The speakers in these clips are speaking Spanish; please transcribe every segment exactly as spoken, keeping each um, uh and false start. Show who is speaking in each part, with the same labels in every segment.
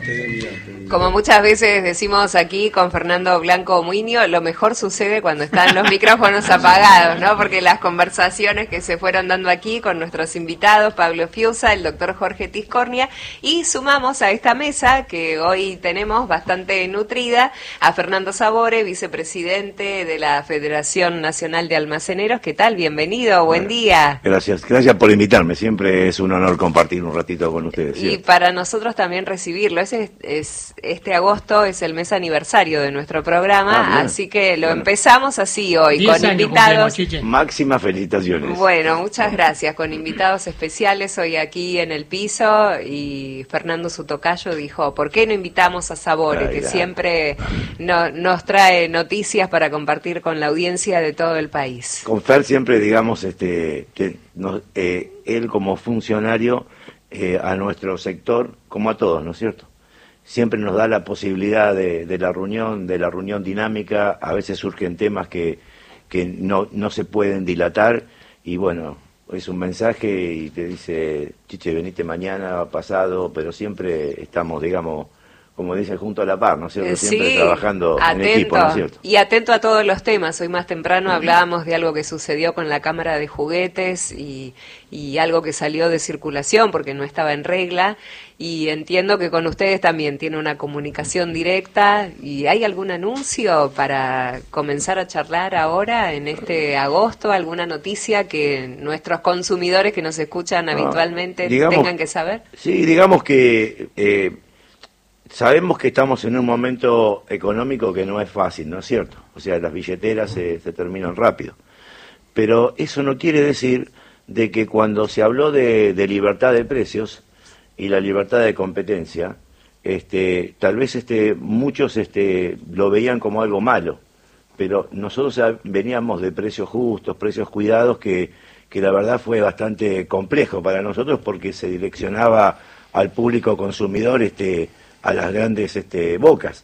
Speaker 1: Como muchas veces decimos aquí con Fernando Blanco Muiño, lo mejor sucede cuando están los micrófonos apagados, ¿no? Porque las conversaciones que se fueron dando aquí con nuestros invitados, Pablo Fiusa, el doctor Jorge Tiscornia, y sumamos a esta mesa que hoy tenemos bastante nutrida a Fernando Sabore, vicepresidente de la Federación Nacional de Almaceneros. ¿Qué tal? Bienvenido, buen bueno, día.
Speaker 2: Gracias, gracias por invitarme, siempre es un honor compartir un ratito con ustedes.
Speaker 1: Y ¿cierto? Para nosotros también recibirlo, ese es, es este agosto es el mes aniversario de nuestro programa, ah, así que lo bueno. empezamos así hoy, con invitados.
Speaker 2: Máximas felicitaciones.
Speaker 1: Bueno, muchas gracias, con invitados especiales hoy aquí en el piso, y Fernando su tocayo dijo, ¿por qué no invitamos a Sabore, Ay, que la... siempre no, nos trae noticias para compartir con la audiencia de todo el país?
Speaker 2: Con Fer siempre, digamos, este que nos, eh, él como funcionario eh, a nuestro sector, como a todos, ¿no es cierto? Siempre nos da la posibilidad de, de la reunión, de la reunión dinámica. A veces surgen temas que, que no, no se pueden dilatar, y bueno, es un mensaje y te dice, Chiche, venite mañana, pasado, pero siempre estamos, digamos, como dice, junto a la par, ¿no es cierto? Siempre
Speaker 1: sí,
Speaker 2: trabajando
Speaker 1: atento,
Speaker 2: en equipo, ¿no es cierto?
Speaker 1: Y atento a todos los temas. Hoy más temprano hablábamos de algo que sucedió con la Cámara de Juguetes y, y algo que salió de circulación porque no estaba en regla, y entiendo que con ustedes también tiene una comunicación directa. ¿Y hay algún anuncio para comenzar a charlar ahora en este agosto? ¿Alguna noticia que nuestros consumidores que nos escuchan no, habitualmente digamos, tengan que saber?
Speaker 2: Sí, digamos que... Eh, Sabemos que estamos en un momento económico que no es fácil, ¿no es cierto? O sea, las billeteras se, se terminan rápido. Pero eso no quiere decir de que cuando se habló de, de libertad de precios y la libertad de competencia, este, tal vez este, muchos este, lo veían como algo malo. Pero nosotros veníamos de precios justos, precios cuidados, que, que la verdad fue bastante complejo para nosotros porque se direccionaba al público consumidor este a las grandes este, bocas,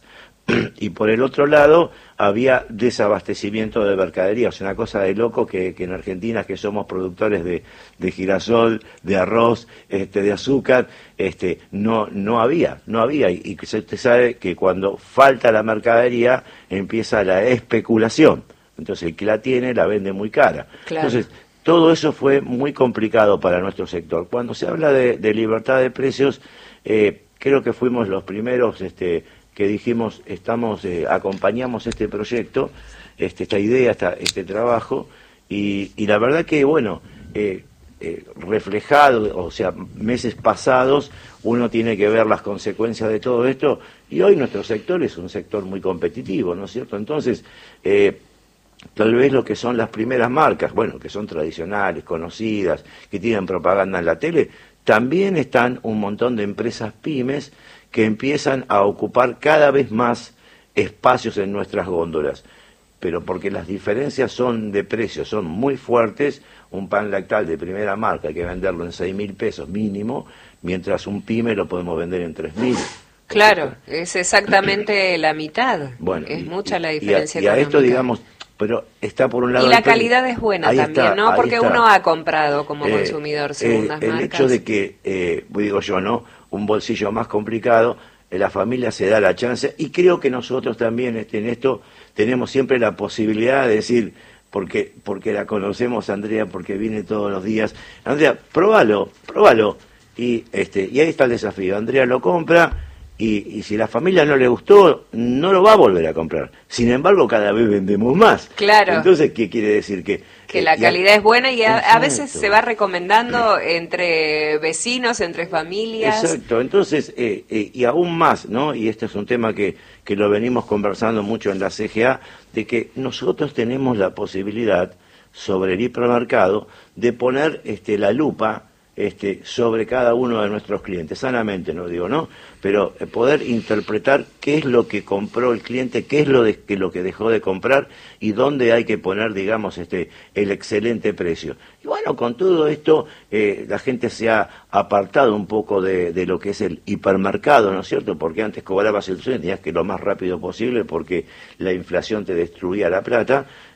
Speaker 2: y por el otro lado había desabastecimiento de mercadería. O sea, una cosa de loco que, que en Argentina, que somos productores de, de girasol, de arroz, este, de azúcar, este, no, no había, no había, y, y usted sabe que cuando falta la mercadería empieza la especulación, entonces el que la tiene la vende muy cara.
Speaker 1: Claro.
Speaker 2: Entonces, todo eso fue muy complicado para nuestro sector. Cuando se habla de, de libertad de precios, eh, creo que fuimos los primeros este, que dijimos, estamos, eh, acompañamos este proyecto, este, esta idea, esta, este trabajo, y, y la verdad que, bueno, eh, eh, reflejado, o sea, meses pasados, uno tiene que ver las consecuencias de todo esto, y hoy nuestro sector es un sector muy competitivo, ¿no es cierto? Entonces, eh, tal vez lo que son las primeras marcas, bueno, que son tradicionales, conocidas, que tienen propaganda en la tele, también están un montón de empresas pymes que empiezan a ocupar cada vez más espacios en nuestras góndolas, pero porque las diferencias son de precios, son muy fuertes. Un pan lactal de primera marca hay que venderlo en seis mil pesos mínimo, mientras un pyme lo podemos vender en tres mil.
Speaker 1: Claro, es exactamente la mitad,
Speaker 2: bueno,
Speaker 1: es
Speaker 2: y,
Speaker 1: mucha la
Speaker 2: y
Speaker 1: diferencia
Speaker 2: a, y a esto, digamos, pero está por un lado...
Speaker 1: Y la calidad es buena
Speaker 2: ahí
Speaker 1: también,
Speaker 2: está,
Speaker 1: ¿no? Porque
Speaker 2: está.
Speaker 1: uno ha comprado como
Speaker 2: eh,
Speaker 1: consumidor segundas
Speaker 2: eh, el
Speaker 1: marcas.
Speaker 2: El hecho de que, eh, digo yo, ¿no? Un bolsillo más complicado, eh, la familia se da la chance, y creo que nosotros también este, en esto tenemos siempre la posibilidad de decir, porque, porque la conocemos, Andrea, porque viene todos los días, Andrea, próbalo, próbalo, y, este, y ahí está el desafío. Andrea lo compra, Y, y si la familia no le gustó, no lo va a volver a comprar. Sin embargo, cada vez vendemos más.
Speaker 1: Claro.
Speaker 2: Entonces, ¿qué quiere decir? Que,
Speaker 1: que la calidad es buena, y a, a veces se va recomendando entre vecinos, entre familias.
Speaker 2: Exacto. Entonces, eh, eh, y aún más, ¿no? Y este es un tema que, que lo venimos conversando mucho en la C G A, de que nosotros tenemos la posibilidad, sobre el hipermercado, de poner este, la lupa Este, sobre cada uno de nuestros clientes, sanamente, no digo, ¿no? Pero eh, poder interpretar qué es lo que compró el cliente, qué es lo, de, que, lo que dejó de comprar, y dónde hay que poner, digamos, este, el excelente precio. Y bueno, con todo esto, eh, la gente se ha apartado un poco de, de lo que es el hipermercado, ¿no es cierto? Porque antes cobrabas el sueldo y tenías que ir lo más rápido posible porque la inflación te destruía la plata.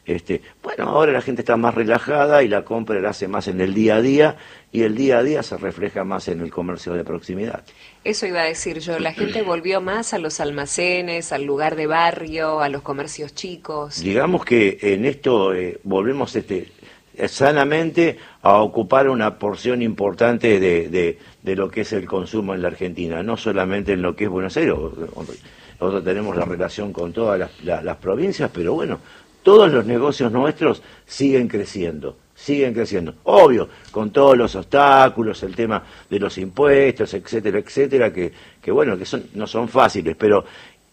Speaker 2: Este, bueno, ahora la gente está más relajada y la compra la hace más en el día a día, y el día a día se refleja más en el comercio de proximidad.
Speaker 1: Eso iba a decir yo, la gente volvió más a los almacenes, al lugar de barrio, a los comercios chicos.
Speaker 2: Digamos que en esto eh, volvemos este, sanamente a ocupar una porción importante de, de, de lo que es el consumo en la Argentina, no solamente en lo que es Buenos Aires. Nosotros tenemos la relación con todas las, las, las provincias, pero bueno, todos los negocios nuestros siguen creciendo, siguen creciendo. Obvio, con todos los obstáculos, el tema de los impuestos, etcétera, etcétera, que, que bueno, que son, no son fáciles, pero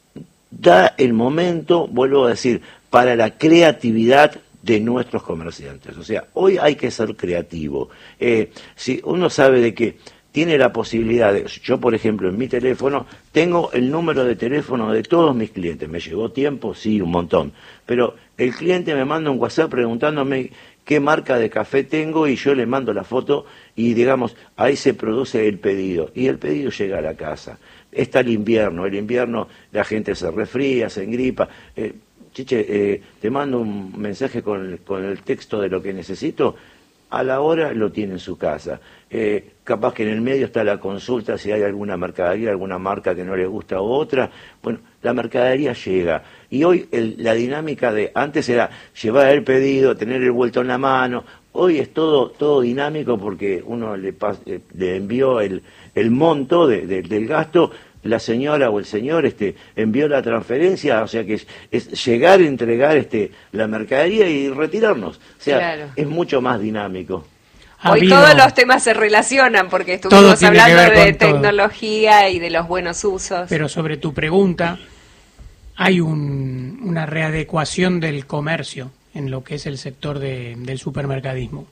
Speaker 2: da el momento, vuelvo a decir, para la creatividad de nuestros comerciantes. O sea, hoy hay que ser creativo. Eh, si uno sabe de que tiene la posibilidad de, yo por ejemplo en mi teléfono tengo el número de teléfono de todos mis clientes, me llevó tiempo, sí, un montón, pero el cliente me manda un WhatsApp preguntándome qué marca de café tengo y yo le mando la foto y digamos, ahí se produce el pedido y el pedido llega a la casa. Está el invierno, el invierno la gente se resfría, se engripa, eh, chiche, eh, te mando un mensaje con, con el texto de lo que necesito, a la hora lo tiene en su casa. Eh, capaz que en el medio está la consulta si hay alguna mercadería, alguna marca que no le gusta u otra. Bueno, la mercadería llega. Y hoy el, la dinámica de, antes era llevar el pedido, tener el vuelto en la mano. Hoy es todo todo dinámico porque uno le, pas, eh, le envió el, el monto de, de, del gasto, la señora o el señor este envió la transferencia, o sea que es, es llegar, entregar este la mercadería y retirarnos. O sea, claro, es mucho más dinámico.
Speaker 1: Hoy habido... todos los temas se relacionan porque estuvimos hablando de tecnología todo. Y de los buenos usos.
Speaker 3: Pero sobre tu pregunta, hay un, una readecuación del comercio en lo que es el sector de, del supermercadismo.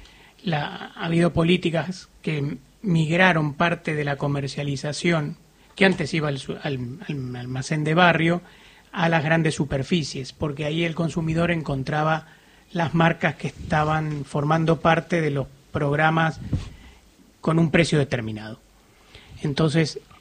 Speaker 3: La, ha habido políticas que migraron parte de la comercialización que antes iba al, al, al almacén de barrio, a las grandes superficies, porque ahí el consumidor encontraba las marcas que estaban formando parte de los programas con un precio determinado. Entonces,